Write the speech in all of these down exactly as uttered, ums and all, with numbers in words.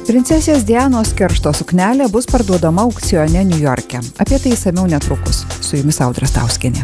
Princesės Dianos keršto suknelė bus parduodama aukcione Niujorke. Apie tai išsamiau netrukus. Su jumis Audra Stauskienė.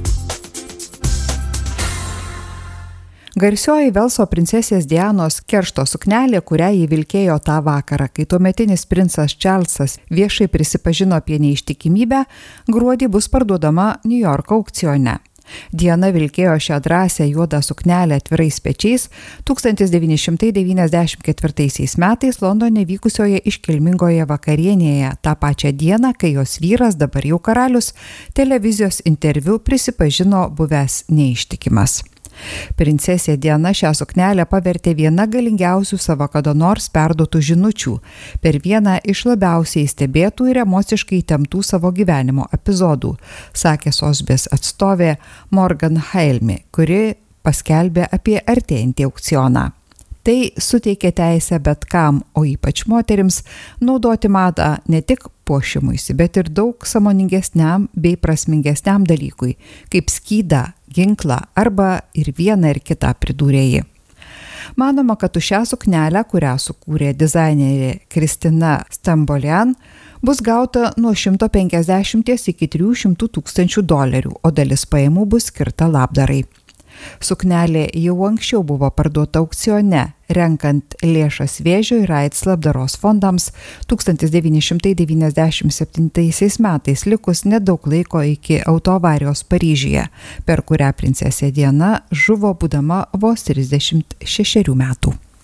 Garsioji Velso princesės Dianos keršto suknelė, kurią jį vilkėjo tą vakarą, kai tuometinis princas Čarlzas viešai prisipažino apie neištikimybę, gruodį bus parduodama Niujorko aukcione. Diana vilkėjo šią drąsią juodą suknelę atvirais pečiais tūkstantis devyni šimtai devyniasdešimt ketvirtaisiais metais Londone vykusioje iškilmingoje vakarienėje tą pačią dieną, kai jos vyras, dabar jau karalius, televizijos interviu prisipažino buvęs neištikimas. Princesė Diana šią suknelę pavertė viena galingiausių savo kada nors perduotų žinučių per vieną iš labiausiai stebėtų ir emociškai įtemptų savo gyvenimo epizodų, sakė Sosbės atstovė Morgan Halme, kuri paskelbė apie artėjantį aukcioną. Tai suteikia teisę bet kam, o ypač moterims, naudoti madą ne tik puošimuisi, bet ir daug sąmoningesniam bei prasmingesniam dalykui, kaip skydą, ginklą arba ir vieną ir kitą, pridūrė ji. Manoma, kad už šią suknelę, kurią sukūrė dizainerė Kristina Stambolian, bus gauta nuo šimto penkiasdešimties iki trijų šimtų tūkstančių dolerių, o dalis pajamų bus skirta labdarai. Suknelė jau anksčiau buvo parduota aukcione, renkant lėšas vėžio ir AIDS labdaros fondams tūkstantis devyni šimtai devyniasdešimt septintaisiais metais, likus nedaug laiko iki autoavarijos Paryžiuje, per kurią princesė Diana žuvo būdama vos trisdešimt šešerių metų.